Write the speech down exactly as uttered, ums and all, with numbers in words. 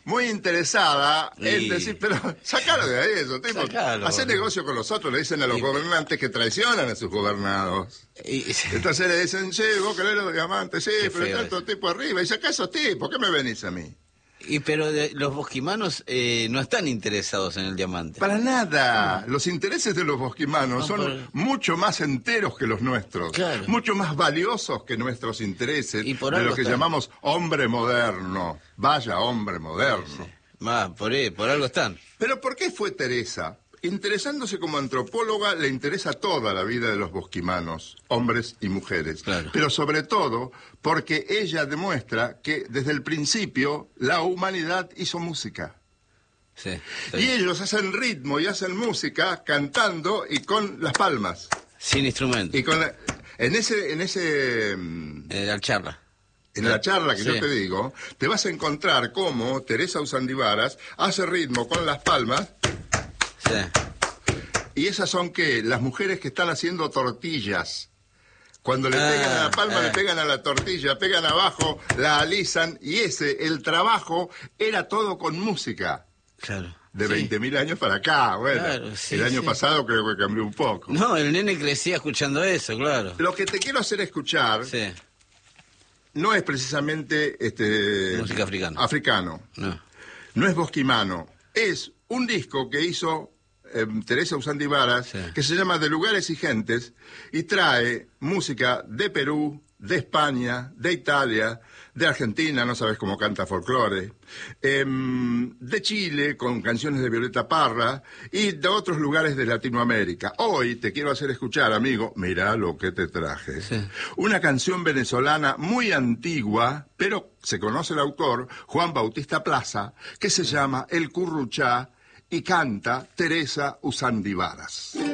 muy interesada Y- en decir, pero sacalo de ahí eso, tipo, Sacalo. hacer negocio con los otros, le dicen a los Y- gobernantes que traicionan a sus gobernados. Y- Entonces le dicen, sí, vos querés los diamantes, sí, Qué pero feo tanto eso. tipo arriba, y sacá esos tipos, ¿qué me venís a mí? Y pero de- los bosquimanos eh, no están interesados en el diamante. Para nada. Los intereses de los bosquimanos No, son por- mucho más enteros que los nuestros. Claro. Mucho más valiosos que nuestros intereses Y por de algo lo que están. llamamos hombre moderno. Vaya hombre moderno. Sí. Más, por, ahí- por algo están. Pero ¿por qué fue Teresa? Interesándose como antropóloga, le interesa toda la vida de los bosquimanos, hombres y mujeres. Claro. Pero sobre todo porque ella demuestra que desde el principio la humanidad hizo música. Sí, está Y bien. ellos hacen ritmo y hacen música cantando y con las palmas. Sin instrumento. Y con la- en ese, en ese, mm, En la charla. en la charla que Sí. yo te digo, te vas a encontrar cómo Teresa Usandivaras hace ritmo con las palmas. Sí. Y esas son que las mujeres que están haciendo tortillas. Cuando le Ah, pegan a la palma, ah. le pegan a la tortilla, pegan abajo, la alisan. Y ese, el trabajo, era todo con música. Claro. De Sí. veinte mil años para acá, bueno. Claro, sí, el año sí. pasado creo que cambió un poco. No, el nene crecía escuchando eso, claro. Lo que te quiero hacer escuchar Sí. no es precisamente este Música africana. africano, No. no es bosquimano, es un disco que hizo eh, Teresa Usandivaras, Sí. que se llama De Lugares y Gentes, y trae música de Perú, de España, de Italia, de Argentina, no sabes cómo canta folclore, em, de Chile, con canciones de Violeta Parra, y de otros lugares de Latinoamérica. Hoy te quiero hacer escuchar, amigo, mirá lo que te traje. Sí. Una canción venezolana muy antigua, pero se conoce el autor, Juan Bautista Plaza, que se llama El Curruchá, y canta Teresa Usandivaras.